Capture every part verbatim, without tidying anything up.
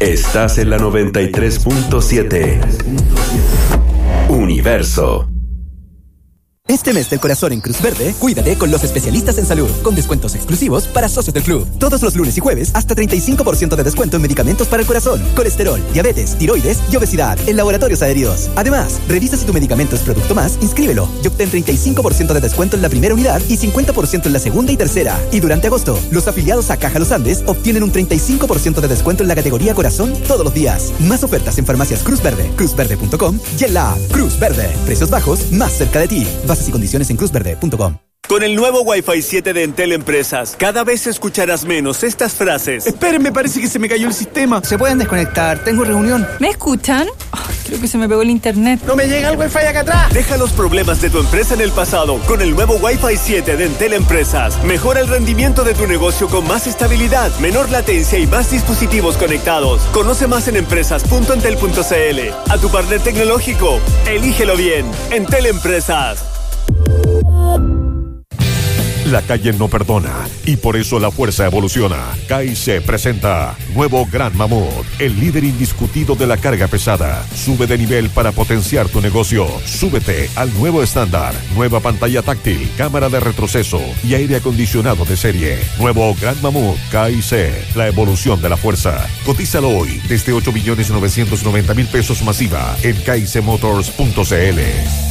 Estás en la noventa y tres punto siete. Universo. Este mes del corazón en Cruz Verde, cuídate con los especialistas en salud, con descuentos exclusivos para socios del club. Todos los lunes y jueves, hasta treinta y cinco por ciento de descuento en medicamentos para el corazón, colesterol, diabetes, tiroides y obesidad en laboratorios adheridos. Además, revisa si tu medicamento es producto más, inscríbelo y obtén treinta y cinco por ciento de descuento en la primera unidad y cincuenta por ciento en la segunda y tercera. Y durante agosto, los afiliados a Caja Los Andes obtienen un treinta y cinco por ciento de descuento en la categoría corazón todos los días. Más ofertas en farmacias Cruz Verde, cruz verde punto com y en la app Cruz Verde. Precios bajos, más cerca de ti. Bases y condiciones en cruz verde punto com. Con el nuevo Wi-Fi siete de Entel Empresas, cada vez escucharás menos estas frases. Esperen, parece que se me cayó el sistema. Se pueden desconectar, tengo reunión. ¿Me escuchan? Oh, creo que se me pegó el internet. No me llega el Wi-Fi acá atrás. Deja los problemas de tu empresa en el pasado con el nuevo Wi-Fi siete de Entel Empresas. Mejora el rendimiento de tu negocio con más estabilidad, menor latencia y más dispositivos conectados. Conoce más en empresas punto entel punto c l. A tu partner tecnológico, elígelo bien. Entel Empresas. La calle no perdona y por eso la fuerza evoluciona. K I C presenta nuevo Gran Mamut, el líder indiscutido de la carga pesada. Sube de nivel para potenciar tu negocio. Súbete al nuevo estándar. Nueva pantalla táctil, cámara de retroceso y aire acondicionado de serie. Nuevo Gran Mamut K I C, la evolución de la fuerza. Cotízalo hoy desde ocho millones novecientos noventa mil pesos masiva en k i c motors punto c l.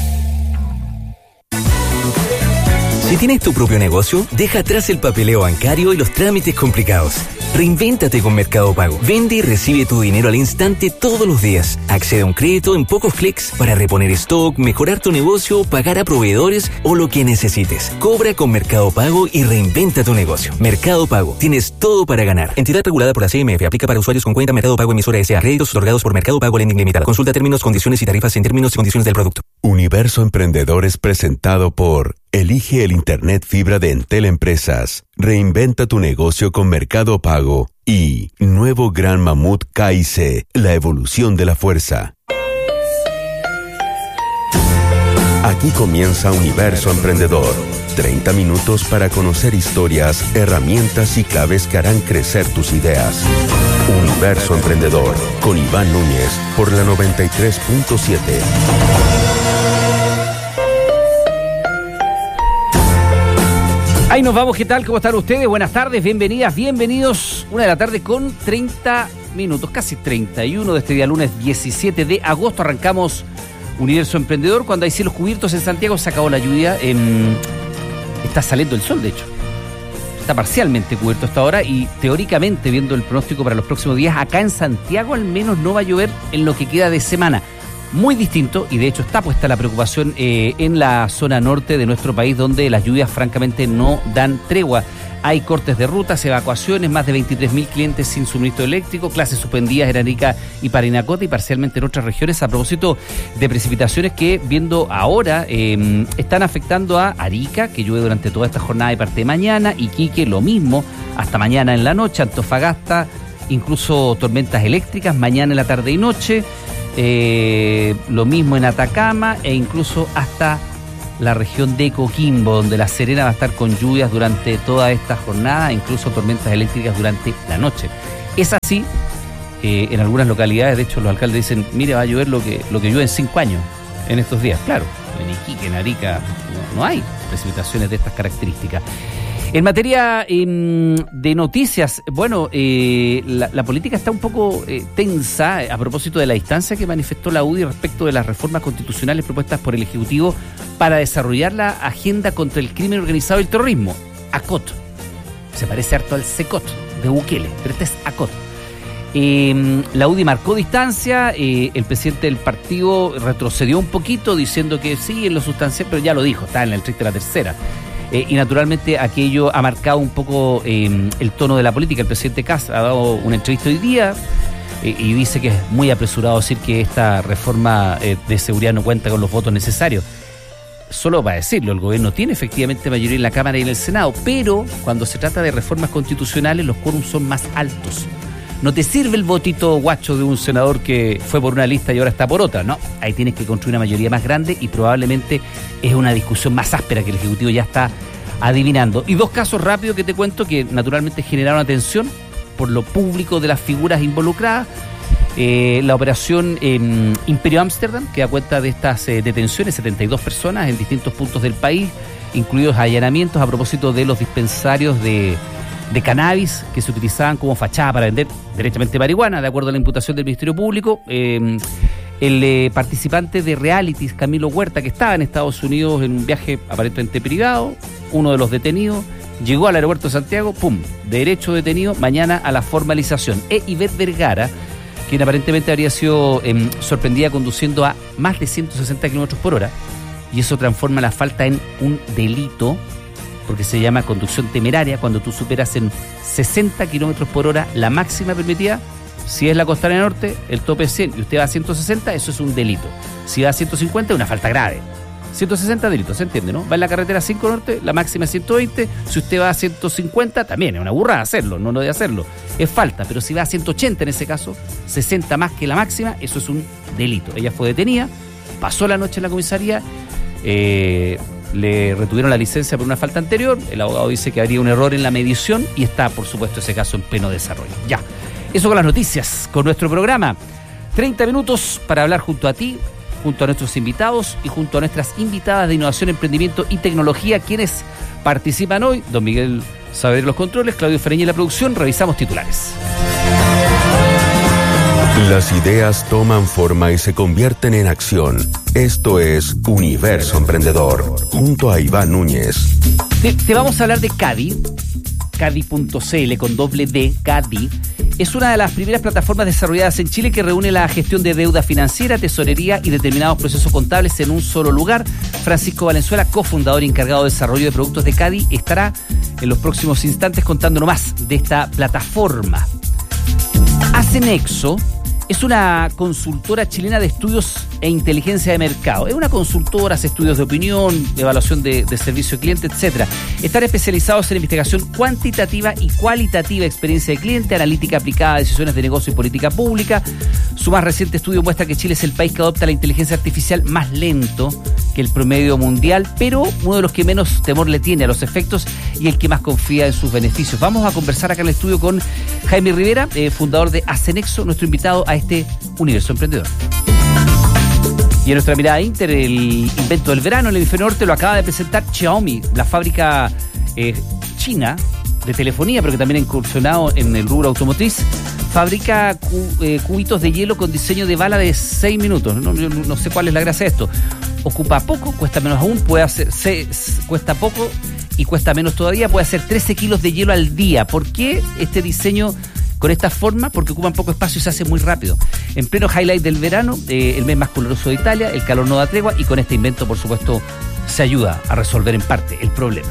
Si tienes tu propio negocio, deja atrás el papeleo bancario y los trámites complicados. Reinvéntate con Mercado Pago. Vende y recibe tu dinero al instante todos los días. Accede a un crédito en pocos clics para reponer stock, mejorar tu negocio, pagar a proveedores o lo que necesites. Cobra con Mercado Pago y reinventa tu negocio. Mercado Pago. Tienes todo para ganar. Entidad regulada por la C M F. Aplica para usuarios con cuenta Mercado Pago emisora S A. Créditos otorgados por Mercado Pago Lending Limitada. Consulta términos, condiciones y tarifas en términos y condiciones del producto. Universo Emprendedor es presentado por Elige el Internet Fibra de Entel Empresas. Reinventa tu negocio con Mercado Pago. Y nuevo Gran Mamut K I C, la evolución de la fuerza. Aquí comienza Universo Emprendedor. treinta minutos para conocer historias, herramientas y claves que harán crecer tus ideas. Universo Emprendedor, con Iván Núñez, por la noventa y tres punto siete. Ahí nos vamos, ¿qué tal? ¿Cómo están ustedes? Buenas tardes, bienvenidas, bienvenidos. Una de la tarde con treinta minutos, casi treinta y uno de este día lunes diecisiete de agosto. Arrancamos Universo Emprendedor. Cuando hay cielos cubiertos en Santiago se acabó la lluvia. Eh, está saliendo el sol, de hecho. Está parcialmente cubierto hasta ahora y teóricamente, viendo el pronóstico para los próximos días, acá en Santiago al menos no va a llover en lo que queda de semana. Muy distinto, y de hecho está puesta la preocupación eh, en la zona norte de nuestro país, donde las lluvias francamente no dan tregua. Hay cortes de rutas, evacuaciones, más de veintitrés mil clientes sin suministro eléctrico, clases suspendidas en Arica y Parinacota y parcialmente en otras regiones, a propósito de precipitaciones que, viendo ahora, eh, están afectando a Arica, que llueve durante toda esta jornada y parte de mañana, Iquique lo mismo, hasta mañana en la noche, Antofagasta, incluso tormentas eléctricas mañana en la tarde y noche. Eh, lo mismo en Atacama e incluso hasta la región de Coquimbo, donde La Serena va a estar con lluvias durante toda esta jornada, incluso tormentas eléctricas durante la noche. Es así, eh, en algunas localidades, de hecho los alcaldes dicen, mire, va a llover lo que, lo que llueve en cinco años en estos días. Claro, en Iquique, en Arica, no, no hay precipitaciones de estas características. En materia eh, de noticias, bueno, eh, la, la política está un poco eh, tensa a propósito de la distancia que manifestó la U D I respecto de las reformas constitucionales propuestas por el Ejecutivo para desarrollar la agenda contra el crimen organizado y el terrorismo, ACOT. Se parece harto al SECOT de Bukele, pero este es ACOT. Eh, la U D I marcó distancia, eh, el presidente del partido retrocedió un poquito diciendo que sí, en lo sustancial, pero ya lo dijo, está en el triste de la tercera. Eh, y naturalmente aquello ha marcado un poco eh, el tono de la política. El presidente Kast ha dado una entrevista hoy día eh, y dice que es muy apresurado decir que esta reforma eh, de seguridad no cuenta con los votos necesarios. Solo para decirlo, el gobierno tiene efectivamente mayoría en la Cámara y en el Senado, pero cuando se trata de reformas constitucionales los quórums son más altos. No te sirve el votito guacho de un senador que fue por una lista y ahora está por otra, no. Ahí tienes que construir una mayoría más grande y probablemente es una discusión más áspera que el Ejecutivo ya está adivinando. Y dos casos rápidos que te cuento que naturalmente generaron atención por lo público de las figuras involucradas. Eh, la operación eh, Imperio Ámsterdam, que da cuenta de estas eh, detenciones, setenta y dos personas en distintos puntos del país, incluidos allanamientos a propósito de los dispensarios de, de cannabis que se utilizaban como fachada para vender derechamente marihuana, de acuerdo a la imputación del Ministerio Público. Eh, el eh, participante de realities, Camilo Huerta, que estaba en Estados Unidos en un viaje aparentemente privado, uno de los detenidos, llegó al aeropuerto de Santiago, pum, derecho detenido, mañana a la formalización. E Ivette Vergara, quien aparentemente habría sido eh, sorprendida conduciendo a más de ciento sesenta kilómetros por hora, y eso transforma la falta en un delito, porque se llama conducción temeraria, cuando tú superas en sesenta kilómetros por hora la máxima permitida. Si es la Costanera Norte, el tope es cien, y usted va a ciento sesenta, eso es un delito. Si va a ciento cincuenta, es una falta grave. ciento sesenta delitos, ¿se entiende, no? Va en la carretera cinco Norte, la máxima es ciento veinte, si usted va a ciento cincuenta, también es una burrada hacerlo, no no debe hacerlo, es falta, pero si va a ciento ochenta en ese caso, sesenta más que la máxima, eso es un delito. Ella fue detenida, pasó la noche en la comisaría, eh, le retuvieron la licencia por una falta anterior, el abogado dice que habría un error en la medición y está, por supuesto, ese caso en pleno desarrollo. Ya, eso con las noticias, con nuestro programa. treinta minutos para hablar junto a ti, junto a nuestros invitados y junto a nuestras invitadas de innovación, emprendimiento y tecnología, quienes participan hoy. Don Miguel Saavedra los controles, Claudio Fereñi la producción. Revisamos titulares. Las ideas toman forma y se convierten en acción. Esto es Universo Emprendedor, junto a Iván Núñez. Te, te vamos a hablar de Cadi, Cadi punto c l con doble D, Cadi. Es una de las primeras plataformas desarrolladas en Chile que reúne la gestión de deuda financiera, tesorería y determinados procesos contables en un solo lugar. Francisco Valenzuela, cofundador y encargado de desarrollo de productos de Cadi, estará en los próximos instantes contándonos más de esta plataforma. Acenexo es una consultora chilena de estudios e inteligencia de mercado. Es una consultora, hace estudios de opinión, evaluación de, de servicio al cliente, etcétera. Están especializados en investigación cuantitativa y cualitativa, experiencia de cliente, analítica aplicada a decisiones de negocio y política pública. Su más reciente estudio muestra que Chile es el país que adopta la inteligencia artificial más lento que el promedio mundial, pero uno de los que menos temor le tiene a los efectos y el que más confía en sus beneficios. Vamos a conversar acá en el estudio con Jaime Rivera, eh, fundador de Acenexo, nuestro invitado a este Universo Emprendedor. Y en nuestra mirada inter, el invento del verano en el hemisferio norte lo acaba de presentar Xiaomi, la fábrica eh, china de telefonía, pero que también ha incursionado en el rubro automotriz. Fabrica cu, eh, cubitos de hielo con diseño de bala de seis minutos. No, no, no sé cuál es la gracia de esto. Ocupa poco, cuesta menos aún, puede hacer, se, cuesta poco y cuesta menos todavía, puede hacer trece kilos de hielo al día. ¿Por qué este diseño con esta forma? Porque ocupan poco espacio y se hace muy rápido. En pleno highlight del verano, eh, el mes más caluroso de Italia, el calor no da tregua y con este invento, por supuesto, se ayuda a resolver en parte el problema.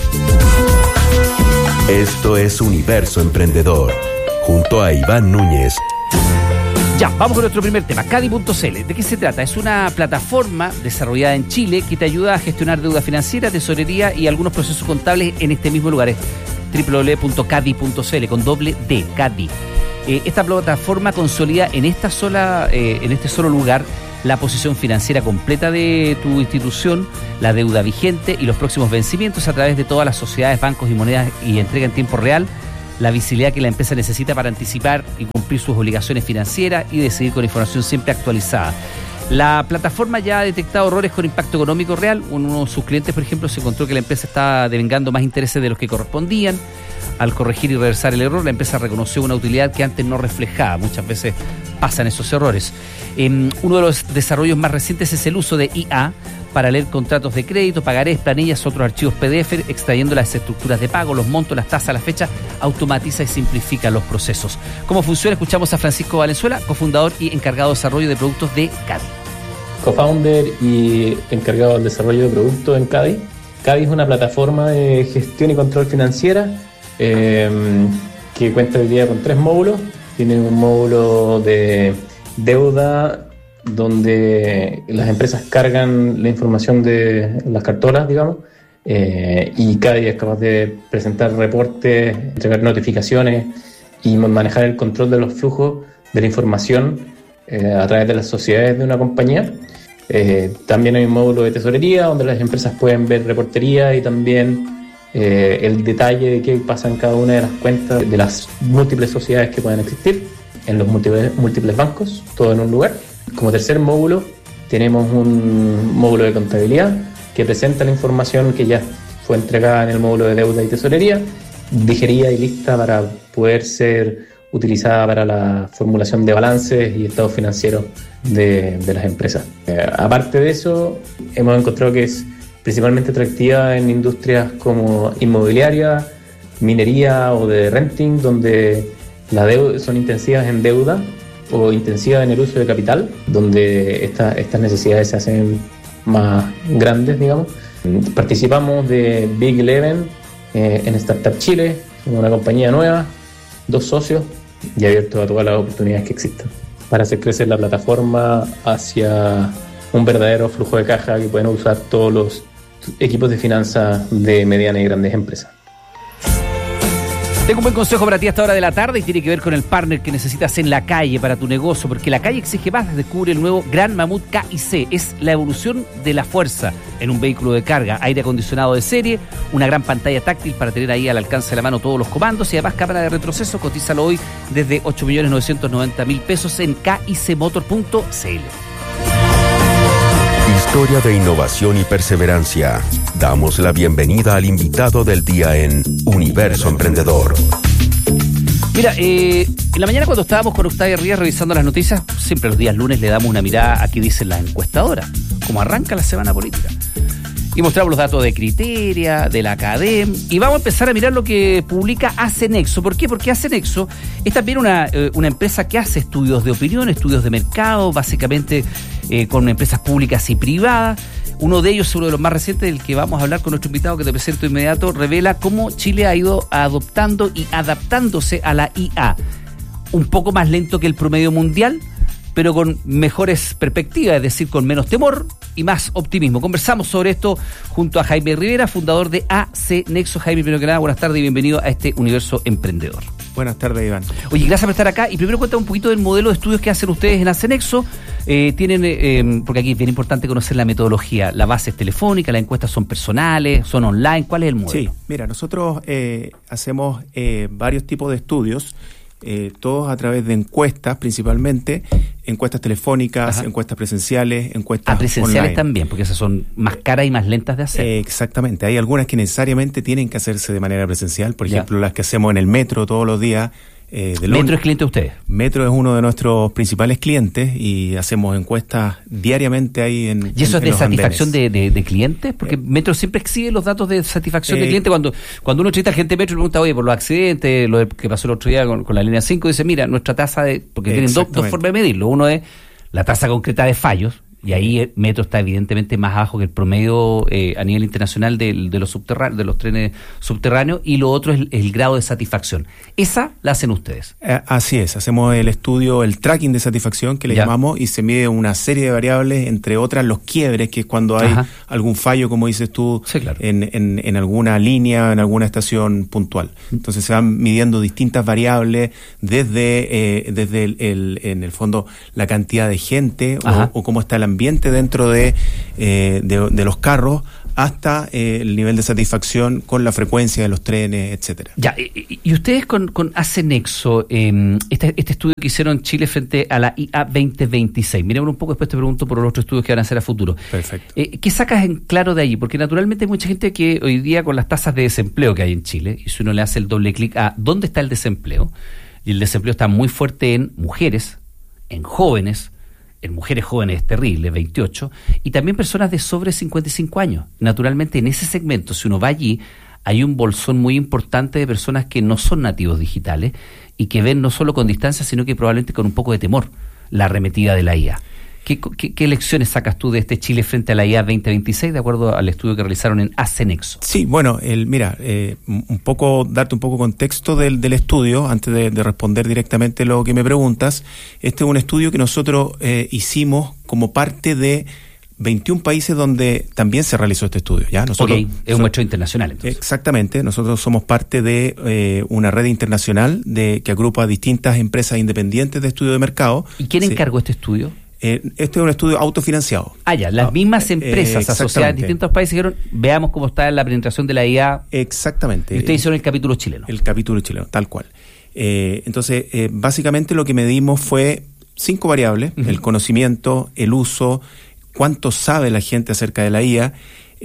Esto es Universo Emprendedor, junto a Iván Núñez. Ya, vamos con nuestro primer tema, Cadi punto c l. ¿De qué se trata? Es una plataforma desarrollada en Chile que te ayuda a gestionar deuda financiera, tesorería y algunos procesos contables en este mismo lugar. Es doble u doble u doble u punto cadi punto c l con doble D, Cadi. Eh, esta plataforma consolida en esta sola, eh, en este solo lugar la posición financiera completa de tu institución, la deuda vigente y los próximos vencimientos a través de todas las sociedades, bancos y monedas, y entrega en tiempo real la visibilidad que la empresa necesita para anticipar y cumplir sus obligaciones financieras y decidir con información siempre actualizada. La plataforma ya ha detectado errores con impacto económico real. Uno de sus clientes, por ejemplo, se encontró que la empresa estaba devengando más intereses de los que correspondían. Al corregir y reversar el error, la empresa reconoció una utilidad que antes no reflejaba. Muchas veces pasan esos errores. Eh, uno de los desarrollos más recientes es el uso de I A para leer contratos de crédito, pagarés, planillas, otros archivos P D F, extrayendo las estructuras de pago, los montos, las tasas, la fecha, automatiza y simplifica los procesos. ¿Cómo funciona? Escuchamos a Francisco Valenzuela, cofundador y encargado de desarrollo de productos de Cadi. Co-founder y encargado del desarrollo de productos en Cadi. Cadi es una plataforma de gestión y control financiera eh, que cuenta hoy día con tres módulos. Tiene un módulo de deuda, donde las empresas cargan la información de las cartolas, digamos, eh, y Cadi es capaz de presentar reportes, entregar notificaciones y manejar el control de los flujos de la información eh, a través de las sociedades de una compañía. Eh, también hay un módulo de tesorería donde las empresas pueden ver reportería y también eh, el detalle de qué pasa en cada una de las cuentas de las múltiples sociedades que pueden existir en los múltiples, múltiples bancos, todo en un lugar. Como tercer módulo tenemos un módulo de contabilidad que presenta la información que ya fue entregada en el módulo de deuda y tesorería, digerida y lista para poder ser utilizada para la formulación de balances y estados financieros de, de las empresas. Eh, aparte de eso, hemos encontrado que es principalmente atractiva en industrias como inmobiliaria, minería o de renting, donde la deuda, son intensivas en deuda o intensivas en el uso de capital, donde esta, estas necesidades se hacen más grandes, digamos. Participamos de Big Eleven eh, en Startup Chile, una compañía nueva, dos socios y abiertos a todas las oportunidades que existan para hacer crecer la plataforma hacia un verdadero flujo de caja que pueden usar todos los equipos de finanzas de medianas y grandes empresas. Tengo un buen consejo para ti a esta hora de la tarde y tiene que ver con el partner que necesitas en la calle para tu negocio, porque la calle exige más. Descubre el nuevo Gran Mamut K I C. Es la evolución de la fuerza en un vehículo de carga, aire acondicionado de serie, una gran pantalla táctil para tener ahí al alcance de la mano todos los comandos y además cámara de retroceso. Cotízalo hoy desde ocho millones novecientos noventa mil pesos en k i c motor punto c l. Historia de innovación y perseverancia. Damos la bienvenida al invitado del día en Universo Emprendedor. Mira, eh, en la mañana cuando estábamos con Octavio Ríos revisando las noticias, siempre los días lunes le damos una mirada a qué dicen las encuestadoras, cómo arranca la semana política. Y mostramos los datos de Criteria, de la Academ, y vamos a empezar a mirar lo que publica Acenexo. ¿Por qué? Porque Acenexo es también una, eh, una empresa que hace estudios de opinión, estudios de mercado, básicamente eh, con empresas públicas y privadas. Uno de ellos, uno de los más recientes, del que vamos a hablar con nuestro invitado, que te presento de inmediato, revela cómo Chile ha ido adoptando y adaptándose a la I A. Un poco más lento que el promedio mundial, pero con mejores perspectivas, es decir, con menos temor y más optimismo. Conversamos sobre esto junto a Jaime Rivera, fundador de Acenexo. Jaime, primero que nada, buenas tardes y bienvenido a este Universo Emprendedor. Buenas tardes, Iván. Oye, gracias por estar acá. Y primero cuéntame un poquito del modelo de estudios que hacen ustedes en Acenexo. Eh, tienen, eh, porque aquí es bien importante conocer la metodología. La base es telefónica, las encuestas son personales, son online. ¿Cuál es el modelo? Sí, mira, nosotros eh, hacemos eh, varios tipos de estudios. Eh, todos a través de encuestas, principalmente encuestas telefónicas, Ajá. encuestas presenciales, encuestas ah, presenciales online. También, porque esas son más caras y más lentas de hacer. Eh, exactamente, hay algunas que necesariamente tienen que hacerse de manera presencial, por ya. ejemplo, las que hacemos en el metro todos los días. Eh, de ¿Metro es cliente de ustedes? Metro es uno de nuestros principales clientes y hacemos encuestas diariamente ahí en ¿Y eso en, es de en satisfacción de, de, de clientes? Porque eh, Metro siempre exige los datos de satisfacción eh, de clientes. Cuando cuando uno entrevista a gente de Metro y pregunta, oye, por los accidentes, lo de, que pasó el otro día con, con la línea cinco, dice, mira, nuestra tasa de... Porque tienen dos, dos formas de medirlo. Uno es la tasa concreta de fallos, y ahí Metro está evidentemente más abajo que el promedio eh, a nivel internacional de, de los subterráneos, de los trenes subterráneos, y lo otro es el, el grado de satisfacción. Esa la hacen ustedes. Eh, así es, hacemos el estudio, el tracking de satisfacción que le ya. llamamos, y se mide una serie de variables, entre otras los quiebres, que es cuando hay Ajá. algún fallo, como dices tú, sí, claro. en, en, en alguna línea, en alguna estación puntual. Entonces se van midiendo distintas variables, desde, eh, desde el, el, en el fondo, la cantidad de gente o, o cómo está el ambiente ambiente dentro de, eh, de, de los carros, hasta eh, el nivel de satisfacción con la frecuencia de los trenes, etcétera. Ya, y, y ustedes con, con Acenexo, eh, este, este estudio que hicieron en Chile frente a la I A veinte veintiséis, miremos un poco, después te pregunto por los otros estudios que van a hacer a futuro. Perfecto. Eh, ¿Qué sacas en claro de allí? Porque naturalmente hay mucha gente que hoy día, con las tasas de desempleo que hay en Chile, y si uno le hace el doble clic a dónde está el desempleo, y el desempleo está muy fuerte en mujeres, en jóvenes, en mujeres jóvenes es terrible, veintiocho, y también personas de sobre cincuenta y cinco años. Naturalmente, en ese segmento, si uno va allí, hay un bolsón muy importante de personas que no son nativos digitales y que ven no solo con distancia, sino que probablemente con un poco de temor la arremetida de la I A. ¿Qué, qué, qué lecciones sacas tú de este Chile frente a la I A veinte veintiséis, de acuerdo al estudio que realizaron en Acenexo? Sí, bueno, el, mira, eh, un poco, darte un poco contexto del, del estudio, antes de, de responder directamente lo que me preguntas. Este es un estudio que nosotros eh, hicimos como parte de veintiún países donde también se realizó este estudio. ¿Ya? Nosotros, ok, es un muestro internacional entonces. Exactamente, nosotros somos parte de eh, una red internacional de que agrupa distintas empresas independientes de estudio de mercado. ¿Y quién sí. encargó este estudio? Eh, este es un estudio autofinanciado. Ah, ya, las mismas empresas eh, asociadas en distintos países dijeron, veamos cómo está la penetración de la I A. Exactamente. Y ustedes hicieron el capítulo chileno. El capítulo chileno, tal cual. Eh, entonces, eh, básicamente lo que medimos fue cinco variables, uh-huh. el conocimiento, el uso, cuánto sabe la gente acerca de la I A,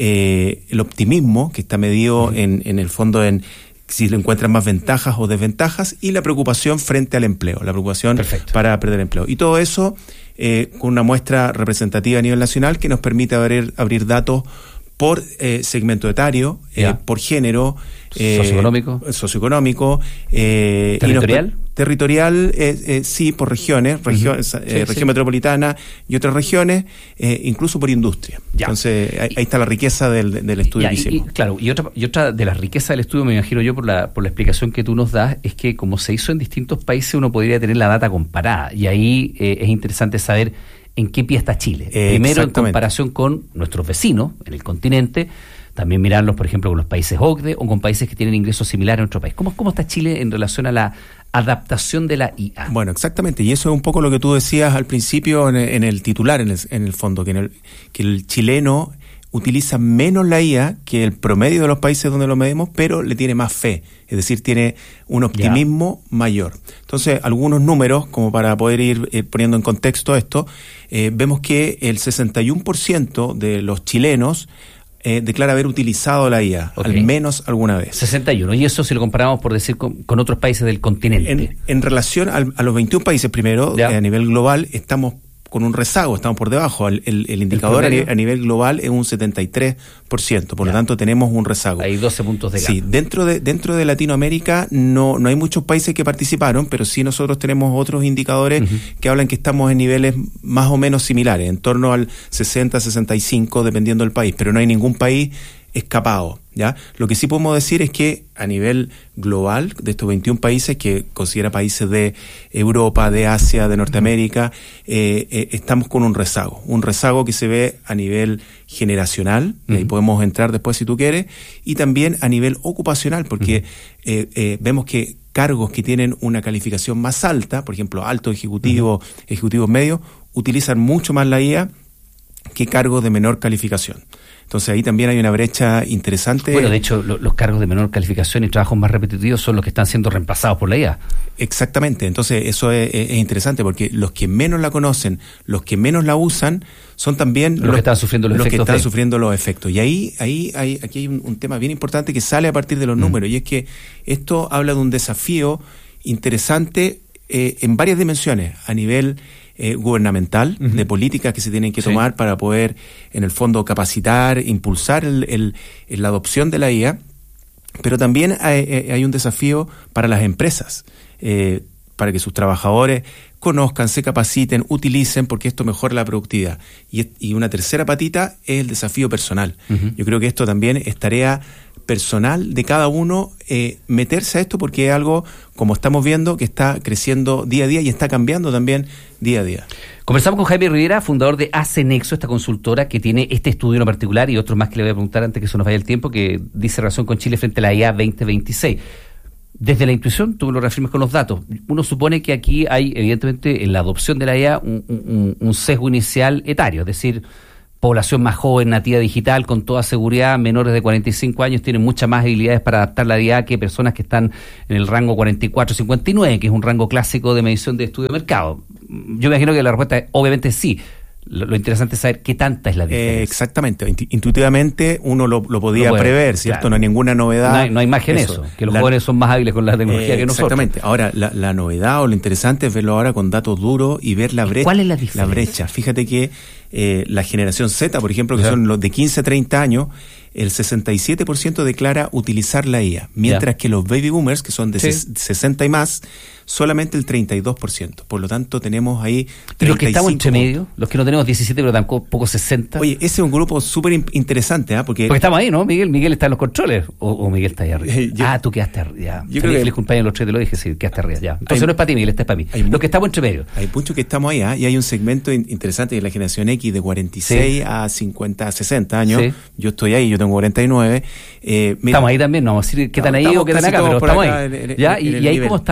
eh, el optimismo, que está medido uh-huh. en, en el fondo en si le encuentran más ventajas o desventajas, y la preocupación frente al empleo, la preocupación Perfecto. Para perder empleo. Y todo eso eh, con una muestra representativa a nivel nacional que nos permite abrir, abrir datos por eh, segmento etario, eh, por género, eh, socioeconómico, socioeconómico eh, territorial, y nos, territorial, eh, eh, sí, por regiones, región, uh-huh. sí, eh, región sí. metropolitana y otras regiones, eh, incluso por industria. Ya. Entonces ahí, ahí está la riqueza del, del estudio ya, que hicimos. Y, claro, y otra y otra de las riquezas del estudio, me imagino yo por la por la explicación que tú nos das, es que como se hizo en distintos países, uno podría tener la data comparada, y ahí eh, es interesante saber en qué pie está Chile. Eh, Primero, en comparación con nuestros vecinos en el continente, también mirarlos, por ejemplo, con los países O C D E o con países que tienen ingresos similares a nuestro país. ¿Cómo, cómo está Chile en relación a la adaptación de la I A? Bueno, exactamente, y eso es un poco lo que tú decías al principio en el, en el titular, en el, en el fondo, que, en el, que el chileno utiliza menos la I A que el promedio de los países donde lo medimos, pero le tiene más fe, es decir, tiene un optimismo ya. mayor. Entonces, algunos números, como para poder ir eh, poniendo en contexto esto, eh, vemos que el sesenta y uno por ciento de los chilenos eh, declara haber utilizado la I A, okay. al menos alguna vez. sesenta y uno, y eso si lo comparamos, por decir, con, con otros países del continente. En, en relación al, a los veintiún países primero, eh, a nivel global, estamos con un rezago, estamos por debajo. El, el, el indicador ¿El a, a nivel global es un setenta y tres por ciento, por ya. lo tanto tenemos un rezago. Hay doce puntos de gama. Sí, dentro de dentro de Latinoamérica no no hay muchos países que participaron, pero sí nosotros tenemos otros indicadores uh-huh. que hablan que estamos en niveles más o menos similares, en torno al sesenta, sesenta y cinco, dependiendo del país, pero no hay ningún país escapado, ¿ya? Lo que sí podemos decir es que a nivel global, de estos veintiún países que considera países de Europa, de Asia, de Norteamérica, eh, eh, estamos con un rezago, un rezago que se ve a nivel generacional, uh-huh. y ahí podemos entrar después si tú quieres, y también a nivel ocupacional, porque uh-huh. eh, eh, vemos que cargos que tienen una calificación más alta, por ejemplo, altos ejecutivos, uh-huh. ejecutivos medios, utilizan mucho más la I A que cargos de menor calificación. Entonces ahí también hay una brecha interesante. Bueno, de hecho, lo, los cargos de menor calificación y trabajos más repetitivos son los que están siendo reemplazados por la I A. Exactamente, entonces eso es, es interesante porque los que menos la conocen, los que menos la usan, son también los, los que están sufriendo los, los efectos. que están de... sufriendo los efectos. Y ahí, ahí hay, aquí hay un, un tema bien importante que sale a partir de los mm. números, y es que esto habla de un desafío interesante eh, en varias dimensiones, a nivel Eh, gubernamental, uh-huh. de políticas que se tienen que tomar sí. para poder, en el fondo, capacitar, impulsar el, el, el, la adopción de la I A, pero también hay, hay un desafío para las empresas, eh, para que sus trabajadores conozcan, se capaciten, utilicen, porque esto mejora la productividad. Y, y una tercera patita es el desafío personal. Uh-huh. Yo creo que esto también es tarea personal de cada uno, eh, meterse a esto, porque es algo, como estamos viendo, que está creciendo día a día y está cambiando también día a día. Conversamos con Jaime Rivera, fundador de Acenexo, esta consultora que tiene este estudio en particular y otros más que le voy a preguntar antes que se nos vaya el tiempo, que dice relación con Chile frente a la I A veinte veintiséis. Desde la intuición, tú me lo reafirmas con los datos, uno supone que aquí hay, evidentemente, en la adopción de la I A un, un, un sesgo inicial etario, es decir, población más joven, nativa digital, con toda seguridad, menores de cuarenta y cinco años, tienen muchas más habilidades para adaptar la I A que personas que están en el rango cuarenta y cuatro a cincuenta y nueve, que es un rango clásico de medición de estudio de mercado. Yo me imagino que la respuesta es, obviamente sí. Lo, lo interesante es saber qué tanta es la diferencia. Eh, exactamente. Intuitivamente uno lo, lo podía lo puede, prever, ¿cierto? Claro. No hay ninguna novedad. No hay, no hay más que en eso, eso, que los la, jóvenes son más hábiles con la tecnología eh, que nosotros. Exactamente. Ahora, la, la novedad o lo interesante es verlo ahora con datos duros y ver la brecha. ¿Cuál es la diferencia? La brecha. Fíjate que eh, la generación Z, por ejemplo, que ¿sí? son los de quince a treinta años, el sesenta y siete por ciento declara utilizar la I A, mientras ¿ya? que los baby boomers, que son de ¿sí? sesenta y más, solamente el treinta y dos por ciento. Por lo tanto, tenemos ahí treinta y cinco por ciento. ¿Y los que estamos entre medio? Los que no tenemos diecisiete, pero tampoco sesenta. Oye, ese es un grupo súper interesante, ¿ah? ¿eh? Porque, Porque estamos ahí, ¿no? Miguel Miguel está en los controles. O, o Miguel está ahí arriba. Eh, yo, ah, tú quedaste arriba. Yo creo que les compañeros los tres te lo dije, sí, quedaste arriba. Ya. Entonces hay, no es para ti, Miguel, este es para mí. Los mu- que estamos entre medio. Hay muchos que estamos ahí, ¿ah? ¿eh? Y hay un segmento in- interesante de la generación X de cuarenta y seis sí. a cincuenta, a sesenta años. Sí. Yo estoy ahí, yo tengo cuarenta y nueve. Eh, mira, estamos ahí también, no vamos a decir qué están ahí o qué están acá, pero estamos ahí. En, en, ¿ya? En ¿Y, ¿Y ahí nivel. Cómo estamos?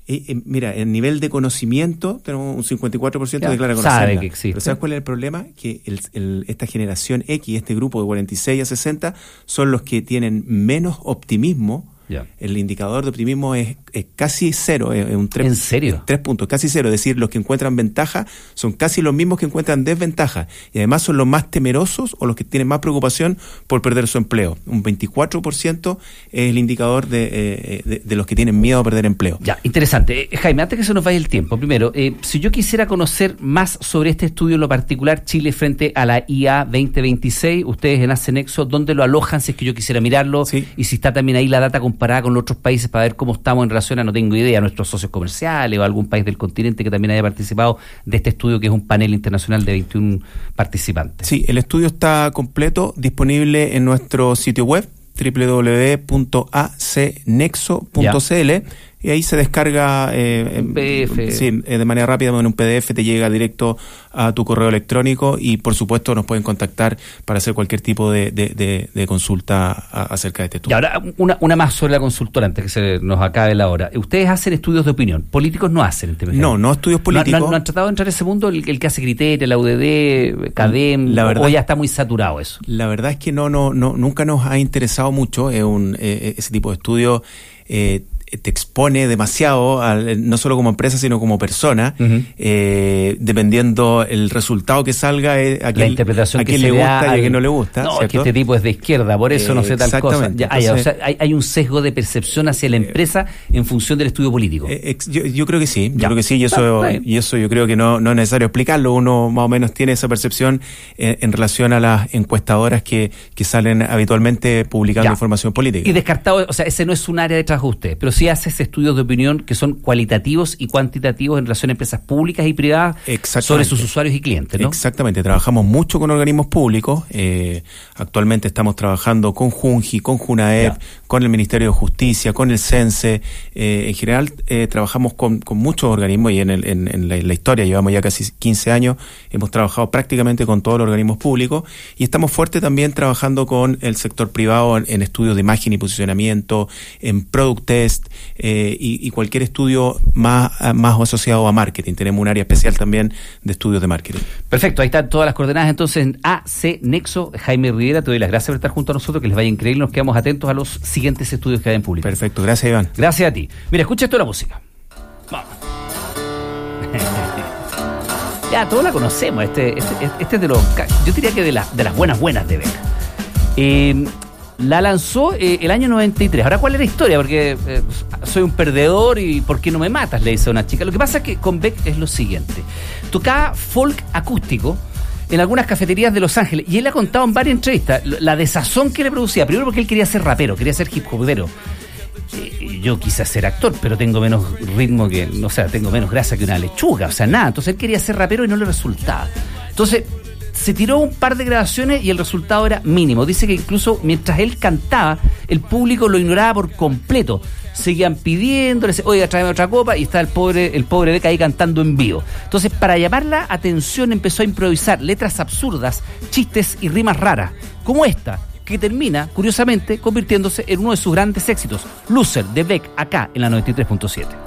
Eh, eh, mira, el nivel de conocimiento, tenemos un cincuenta y cuatro por ciento declara conocerla. Sabe que existe. Pero ¿sabes cuál es el problema? Que el, el, esta generación X, este grupo de cuarenta y seis a sesenta, son los que tienen menos optimismo. Yeah. El indicador de optimismo es, es casi cero, es un tres, ¿En serio? tres puntos, casi cero. Es decir, los que encuentran ventaja son casi los mismos que encuentran desventaja. Y además son los más temerosos o los que tienen más preocupación por perder su empleo. Un veinticuatro por ciento es el indicador de, eh, de, de los que tienen miedo a perder empleo. Ya, interesante. Eh, Jaime, antes que se nos vaya el tiempo, primero, eh, si yo quisiera conocer más sobre este estudio en lo particular, Chile frente a la I A veinte veintiséis, ustedes en Acenexo, ¿dónde lo alojan si es que yo quisiera mirarlo? Sí. Y si está también ahí la data con comparada con los otros países para ver cómo estamos en relación a, no tengo idea, a nuestros socios comerciales o a algún país del continente que también haya participado de este estudio, que es un panel internacional de veintiún participantes. Sí, el estudio está completo, disponible en nuestro sitio web doble u doble u doble u punto a c nexo punto c l. Y ahí se descarga eh, un P D F. Sí, de manera rápida, en un P D F te llega directo a tu correo electrónico y por supuesto nos pueden contactar para hacer cualquier tipo de, de, de, de consulta a, acerca de este estudio. Y ahora una, una más sobre la consultora antes que se nos acabe la hora. Ustedes hacen estudios de opinión, políticos no hacen en T M G. No, no estudios políticos. ¿No, no, no han tratado de entrar en ese mundo, el, el que hace criterio, la U D D, CADEM, la verdad, o ya está muy saturado eso? La verdad es que no, no, no nunca nos ha interesado mucho eh, un, eh, ese tipo de estudio. Eh, te expone demasiado, al, no solo como empresa, sino como persona, uh-huh. eh, dependiendo el resultado que salga, eh, a quien, a quien le gusta al, y a quien no le gusta. No, ¿cierto? Es que este tipo es de izquierda, por eso eh, no sé tal cosa. Ya, Entonces, hay, o sea, hay, hay un sesgo de percepción hacia la empresa eh, en función del estudio político. Eh, ex, yo, yo creo que sí, yo ya. creo que sí, y eso, ah, y eso yo creo que no, no es necesario explicarlo, uno más o menos tiene esa percepción eh, en relación a las encuestadoras que, que salen habitualmente publicando ya. información política. Y descartado, o sea, ese no es un área de trabajo de ustedes, pero sí haces estudios de opinión que son cualitativos y cuantitativos en relación a empresas públicas y privadas sobre sus usuarios y clientes, ¿no? Exactamente, trabajamos mucho con organismos públicos, eh, actualmente estamos trabajando con Junji, con Junaep, ya. con el Ministerio de Justicia, con el CENSE, eh, en general eh, trabajamos con, con muchos organismos y en, el, en, en, la, en la historia llevamos ya casi quince años, hemos trabajado prácticamente con todos los organismos públicos y estamos fuerte también trabajando con el sector privado en, en estudios de imagen y posicionamiento, en product test, eh, Y, y cualquier estudio más, más asociado a marketing. Tenemos un área especial también de estudios de marketing. Perfecto, ahí están todas las coordenadas entonces en Acenexo. Jaime Rivera, te doy las gracias por estar junto a nosotros, que les vaya increíble, nos quedamos atentos a los siguientes estudios que vayan públicos. Perfecto, gracias Iván. Gracias a ti. Mira, escucha esto de la música. Vamos. Ya, todos la conocemos, este, este, este es de los, yo diría que de, la, de las buenas buenas de Beck. Eh, La lanzó eh, el año noventa y tres. Ahora, ¿cuál es la historia? Porque eh, soy un perdedor y ¿por qué no me matas? Le dice a una chica. Lo que pasa es que con Beck es lo siguiente. Tocaba folk acústico en algunas cafeterías de Los Ángeles y él ha contado en varias entrevistas la desazón que le producía. Primero porque él quería ser rapero, quería ser hip hopero. Eh, yo quise ser actor, pero tengo menos ritmo que, o sea, tengo menos grasa que una lechuga, o sea, nada. Entonces él quería ser rapero y no le resultaba. Entonces se tiró un par de grabaciones y el resultado era mínimo. Dice que incluso mientras él cantaba, el público lo ignoraba por completo. Seguían pidiéndole, oiga, tráeme otra copa, y está el pobre, el pobre Beck ahí cantando en vivo. Entonces, para llamar la atención, empezó a improvisar letras absurdas, chistes y rimas raras, como esta, que termina, curiosamente, convirtiéndose en uno de sus grandes éxitos, Loser, de Beck, acá en la noventa y tres punto siete.